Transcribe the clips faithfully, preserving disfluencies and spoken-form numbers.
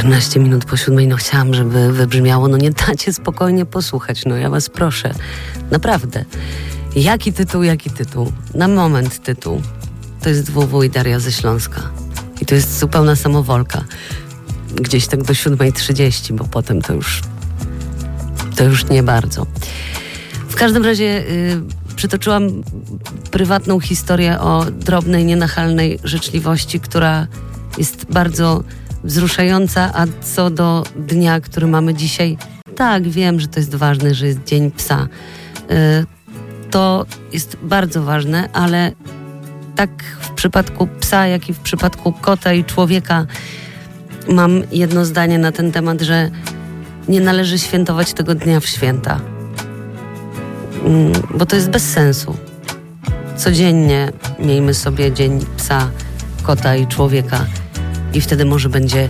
czternaście minut po siódmej, no chciałam, żeby wybrzmiało, no nie dacie spokojnie posłuchać, no ja was proszę, naprawdę. Jaki tytuł, jaki tytuł? Na moment tytuł. To jest W W i Daria ze Śląska. I to jest zupełna samowolka. Gdzieś tak do siódmej trzydzieści, bo potem to już to już nie bardzo. W każdym razie yy, przytoczyłam prywatną historię o drobnej, nienachalnej życzliwości, która jest bardzo wzruszająca, a co do dnia, który mamy dzisiaj, tak, wiem, że to jest ważne, że jest Dzień Psa. Yy, to jest bardzo ważne, ale tak w przypadku psa, jak i w przypadku kota i człowieka mam jedno zdanie na ten temat, że nie należy świętować tego dnia w święta. Bo to jest bez sensu. Codziennie miejmy sobie Dzień Psa, kota i człowieka i wtedy może będzie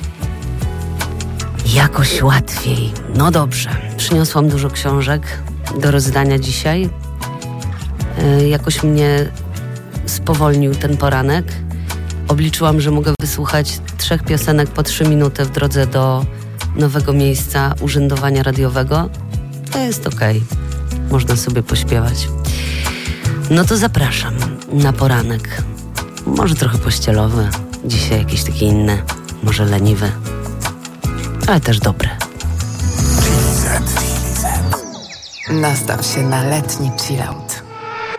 jakoś łatwiej. No dobrze, przyniosłam dużo książek do rozdania dzisiaj. Yy, jakoś mnie spowolnił ten poranek. Obliczyłam, że mogę wysłuchać trzech piosenek po trzy minuty w drodze do nowego miejsca urzędowania radiowego. To jest okej. Można sobie pośpiewać. No to zapraszam na poranek. Może trochę pościelowy. Dzisiaj jakieś takie inne. Może leniwe. Ale też dobre. Nastaw się na letni chillout.